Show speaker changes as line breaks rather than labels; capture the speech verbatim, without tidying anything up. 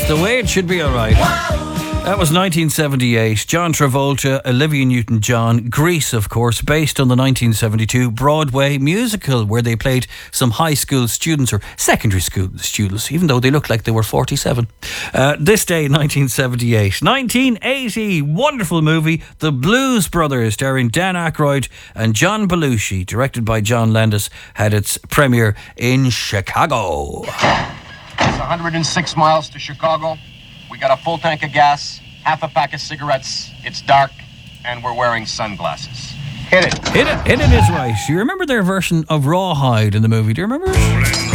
It's the way it should be, all right. That was nineteen seventy-eight. John Travolta, Olivia Newton-John, Grease, of course, based on the nineteen seventy-two Broadway musical where they played some high school students or secondary school students, even though they looked like they were forty-seven. Uh, this day, nineteen seventy-eight. nineteen eighty, wonderful movie, The Blues Brothers, starring Dan Aykroyd and John Belushi, directed by John Landis, had its premiere in Chicago.
It's one hundred six miles to Chicago. We got a full tank of gas, half a pack of cigarettes, it's dark, and we're wearing sunglasses. Hit it.
Hit it. Hit it is right. You remember their version of Rawhide in the movie? Do you remember it?